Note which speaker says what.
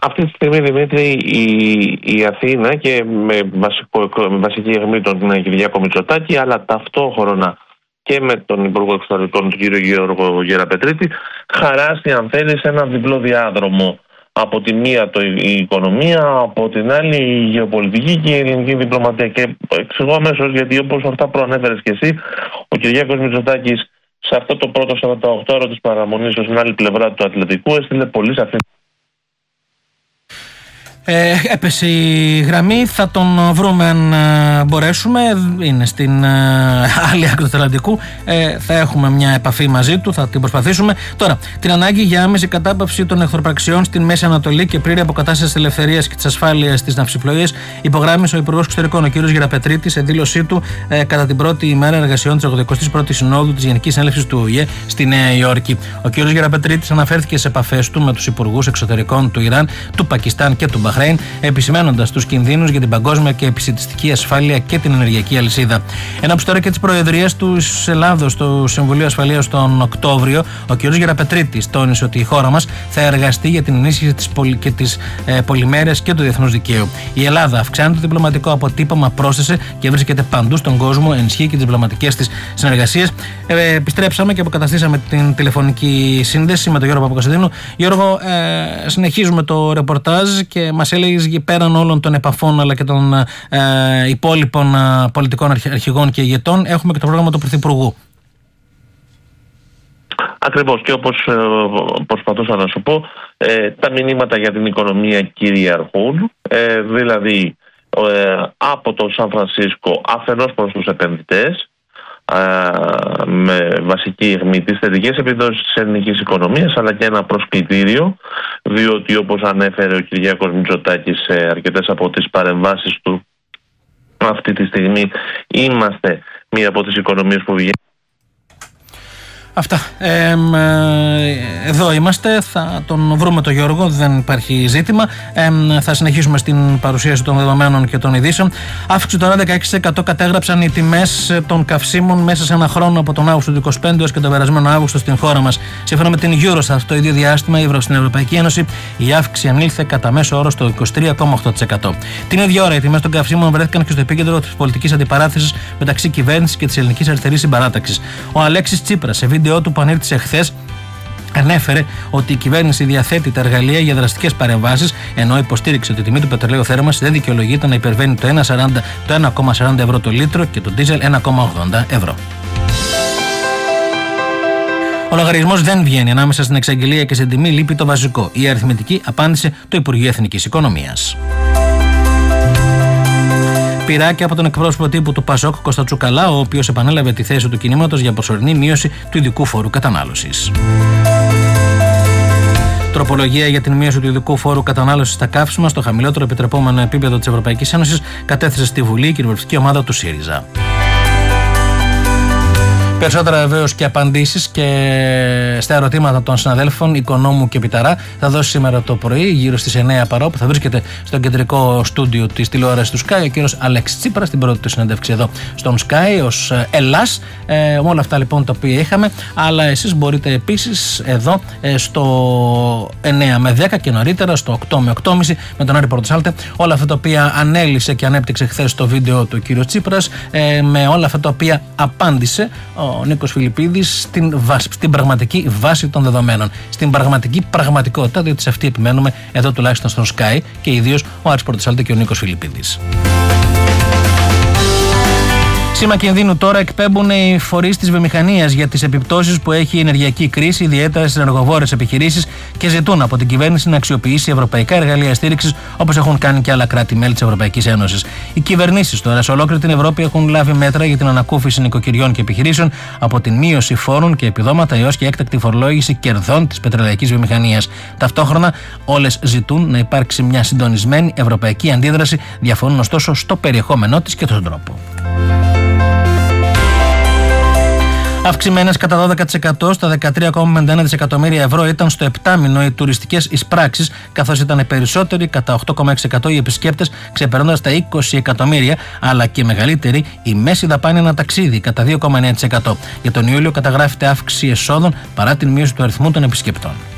Speaker 1: Αυτή τη στιγμή, Δημήτρη, η Αθήνα και με βασική αιχμή τον Κυριάκο Μητσοτάκη, αλλά ταυτόχρονα και με τον Υπουργό Εξωτερικών, τον κύριο Γιώργο Γεραπετρίτη, χαράσει, αν θέλει, ένα διπλό διάδρομο. Από τη μία η οικονομία, από την άλλη η γεωπολιτική και η ελληνική διπλωματία. Και εξηγώ αμέσως, γιατί όπως αυτά προανέφερες και εσύ, ο Κυριάκος Μητσοτάκης σε αυτό το πρώτο 48ωρο της παραμονής στην άλλη πλευρά του Ατλαντικού έστειλε πολύ σαφή.
Speaker 2: Έπεσε η γραμμή, θα τον βρούμε αν μπορέσουμε. Είναι στην άλλη άκρη του Ατλαντικού. Θα έχουμε μια επαφή μαζί του, θα την προσπαθήσουμε. Τώρα, την ανάγκη για άμεση κατάπαυση των εχθροπραξιών στην Μέση Ανατολή και πλήρη αποκατάσταση της ελευθερίας και της ασφάλειας της ναυσιπλοείας υπογράμμισε ο Υπουργός Εξωτερικών, ο κ. Γεραπετρίτης, σε δήλωσή του κατά την πρώτη ημέρα εργασιών της 81ης Συνόδου της Γενικής Συνέλευσης του ΟΗΕ στη Νέα Υόρκη. Ο κ. Γεραπετρίτης αναφέρθηκε σε επαφές του με τους υπουργούς εξωτερικών του Ιράν, του Πακιστάν και του Μπαχρέιν, επισημαίνοντας τους κινδύνους για την παγκόσμια και επισητιστική ασφάλεια και την ενεργειακή αλυσίδα. Ενώπιση τώρα και της προεδρίας της Ελλάδος στο Συμβουλίο Ασφαλείας τον Οκτώβριο, ο κ. Γεραπετρίτης τόνισε ότι η χώρα μας θα εργαστεί για την ενίσχυση της πολυμέρειας και του διεθνούς δικαίου. Η Ελλάδα αυξάνει το διπλωματικό αποτύπωμα, πρόσθεσε, και βρίσκεται παντού στον κόσμο, ενισχύει και τις διπλωματικές της συνεργασίες. Επιστρέψαμε και αποκαταστήσαμε την τηλεφωνική σύνδεση με τον Γιώργο Παπακοσταντίνου. Γιώργο, συνεχίζουμε το ρεπορτάζ και μας έλεγες πέραν όλων των επαφών αλλά και των υπόλοιπων πολιτικών αρχηγών και ηγετών, έχουμε και το πρόγραμμα του Πρωθυπουργού.
Speaker 1: Ακριβώς, και όπως προσπαθούσα να σου πω, τα μηνύματα για την οικονομία κυριαρχούν, δηλαδή από το Σαν Φρανσίσκο αφενός προς τους επενδυτές, με βασική αιχμή τις θετικές επιδόσεις της ελληνικής οικονομίας, αλλά και ένα προσκλητήριο, διότι όπως ανέφερε ο Κυριάκος Μητσοτάκης σε αρκετές από τις παρεμβάσεις του, αυτή τη στιγμή είμαστε μία από τις οικονομίες που βγαίνει.
Speaker 2: Αυτά. Εδώ είμαστε. Θα τον βρούμε τον Γιώργο, δεν υπάρχει ζήτημα. Θα συνεχίσουμε στην παρουσίαση των δεδομένων και των ειδήσεων. Αύξηση τώρα 16% κατέγραψαν οι τιμές των καυσίμων μέσα σε ένα χρόνο από τον Αύγουστο του 2025 έως και τον περασμένο Αύγουστο στην χώρα μας. Σύμφωνα με την Eurostat, το ίδιο διάστημα στην Ευρωπαϊκή Ένωση η αύξηση ανήλθε κατά μέσο όρο στο 23,8%. Την ίδια ώρα οι τιμές των καυσίμων βρέθηκαν και στο επίκεντρο της πολιτικής αντιπαράθεσης μεταξύ κυβέρνησης και της ελληνικής αριστερής συμπαράταξης. Ο Αλέξης Τσίπρας, σε βίντεο του που ανήρτησε χθες, ανέφερε ότι η κυβέρνηση διαθέτει τα εργαλεία για δραστικές παρεμβάσεις, ενώ υποστήριξε ότι η τιμή του πετρελαίου θέρμανσης δεν δικαιολογείται να υπερβαίνει το 1,40 ευρώ το λίτρο και το ντίζελ 1,80 ευρώ. Ο λογαριασμός δεν βγαίνει ανάμεσα στην εξαγγελία και στην τιμή, λείπει το βασικό. Η αριθμητική, απάντησε το Υπουργείο Εθνικής Οικονομίας. Πειράκια από τον εκπρόσωπο τύπου του Πασόκ, Κώστα Τσουκαλά, ο οποίος επανέλαβε τη θέση του κινήματος για προσωρινή μείωση του ειδικού φόρου κατανάλωσης. Τροπολογία για την μείωση του ειδικού φόρου κατανάλωσης στα καύσιμα στο χαμηλότερο επιτρεπόμενο επίπεδο της Ευρωπαϊκής Ένωσης κατέθεσε στη Βουλή η κοινοβουλευτική ομάδα του ΣΥΡΙΖΑ. Περισσότερα βεβαίως και απαντήσεις και στα ερωτήματα των συναδέλφων Οικονόμου και Πιταρά θα δώσει σήμερα το πρωί γύρω στις 9 παρά, που θα βρίσκεται στο κεντρικό στούντιο της τηλεόρασης του Sky ο κύριος Αλέξης Τσίπρας, στην πρώτη του συνέντευξη εδώ στον Sky ως Ελλάς. Με όλα αυτά λοιπόν τα οποία είχαμε, αλλά εσείς μπορείτε επίσης εδώ στο 9 με 10 και νωρίτερα στο 8 με 8.30 με τον Άρη Πορτοσάλτε όλα αυτά τα οποία ανέλησε και ανέπτυξε χθες στο βίντεο του κύριου Τσίπρας, με όλα αυτά τα οποία απάντησε ο Νίκος Φιλιππίδης στην πραγματική βάση των δεδομένων, στην πραγματική πραγματικότητα, διότι σε αυτή επιμένουμε εδώ τουλάχιστον στον Sky και ιδίως ο Άρης Πορτοσάλτε και ο Νίκος Φιλιππίδης. Σήμα κινδύνου τώρα εκπέμπουν οι φορείς της βιομηχανίας για τις επιπτώσεις που έχει η ενεργειακή κρίση, ιδιαίτερα στις ενεργοβόρες επιχειρήσεις, και ζητούν από την κυβέρνηση να αξιοποιήσει ευρωπαϊκά εργαλεία στήριξης, όπως έχουν κάνει και άλλα κράτη-μέλη της Ευρωπαϊκής Ένωσης. Οι κυβερνήσεις τώρα σε ολόκληρη την Ευρώπη έχουν λάβει μέτρα για την ανακούφιση νοικοκυριών και επιχειρήσεων, από την μείωση φόρων και επιδόματα έως και έκτακτη φορολόγηση κερδών της πετρελαϊκής βιομηχανίας. Ταυτόχρονα, όλες ζητούν να υπάρξει μια συντονισμένη ευρωπαϊκή αντίδραση, διαφωνούν ωστόσο στο περιεχόμενό της και τον τρόπο. Αυξημένες κατά 12% στα 13,51 δισεκατομμύρια ευρώ ήταν στο 7μηνο οι τουριστικές εισπράξεις, καθώς ήταν περισσότεροι κατά 8,6% οι επισκέπτες, ξεπερνώντας τα 20 εκατομμύρια, αλλά και μεγαλύτερη η μέση δαπάνη ένα ταξίδι κατά 2,9%. Για τον Ιούλιο καταγράφεται αύξηση εσόδων παρά την μείωση του αριθμού των επισκεπτών.